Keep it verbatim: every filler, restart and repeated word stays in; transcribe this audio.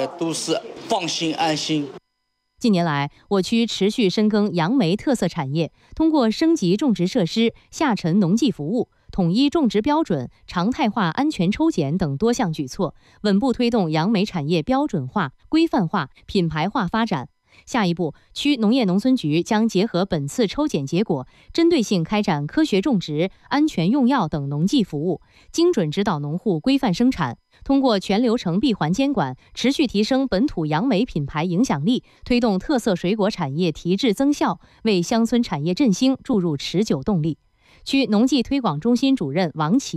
的都是放心安心。 近年来，我区持续深耕杨梅特色产业，通过升级种植设施、下沉农技服务、统一种植标准、常态化安全抽检等多项举措，稳步推动杨梅产业标准化、规范化、品牌化发展。下一步，区农业农村局将结合本次抽检结果，针对性开展科学种植、安全用药等农技服务，精准指导农户规范生产。通过全流程闭环监管，持续提升本土杨梅品牌影响力，推动特色水果产业提质增效，为乡村产业振兴注入持久动力。区农技推广中心主任王琦